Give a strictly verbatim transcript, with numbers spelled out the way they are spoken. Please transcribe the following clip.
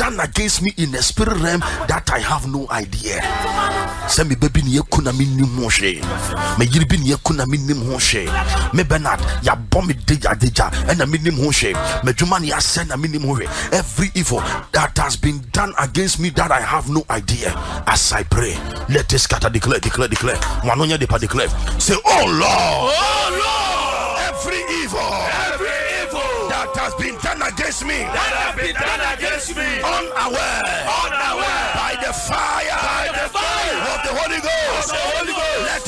done against me in the spirit realm that I have no idea. Send me baby ni ekuna mi nim ho hwe. Me yiri bi ni ekuna mi nim ho hwe. Me Bernard ya bomb deja deja and a minim ho hwe. Me dwuma ni asend na minim ho hwe. Every evil that has been done against me that I have no idea. As I pray, let us scatter, declare, declare, declare. Wanonya de pa declare. Say, oh Lord, oh Lord, every evil, every evil that has been done against me, that has been done against me, unaware, unaware, by the fire, by the fire of the Holy Ghost, of the Holy Ghost. Let